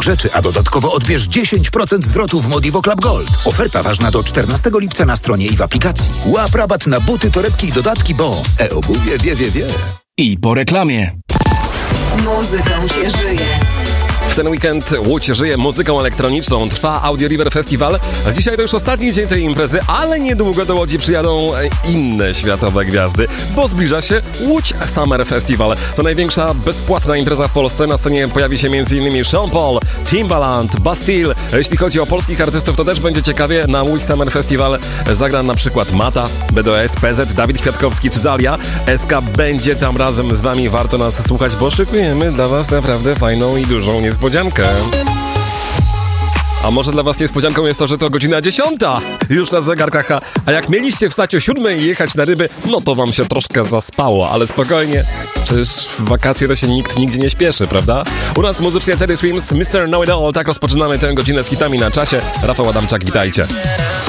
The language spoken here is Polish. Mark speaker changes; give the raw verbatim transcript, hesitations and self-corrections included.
Speaker 1: katalog rzeczy, a dodatkowo odbierz dziesięć procent zwrotu w Modivo Club Gold. Oferta ważna do czternastego lipca na stronie i w aplikacji. Łap rabat na buty, torebki i dodatki, bo e-obuwie wie, wie, wie.
Speaker 2: I po reklamie.
Speaker 3: Muzyką się żyje.
Speaker 4: W ten weekend Łódź żyje muzyką elektroniczną. Trwa Audio River Festival. Dzisiaj to już ostatni dzień tej imprezy, ale niedługo do Łodzi przyjadą inne światowe gwiazdy, bo zbliża się Łódź Summer Festival. To największa bezpłatna impreza w Polsce. Na scenie pojawi się m.in. Sean Paul, Timbaland, Bastille. Jeśli chodzi o polskich artystów, to też będzie ciekawie. Na Łódź Summer Festival zagra na przykład Mata, B D S, P Z, Dawid Kwiatkowski czy Zalia. S K będzie tam razem z wami. Warto nas słuchać, bo szykujemy dla was naprawdę fajną i dużą niespodziankę. A może dla was niespodzianką jest to, że to godzina dziesiąta już na zegarkach, a, a jak mieliście wstać o siódmej i jechać na ryby, no to wam się troszkę zaspało, ale spokojnie, przecież w wakacje to się nikt nigdzie nie śpieszy, prawda? U nas muzycznie Teddy Swims, mister Know It All, tak rozpoczynamy tę godzinę z hitami na czasie. Rafał Adamczak, witajcie.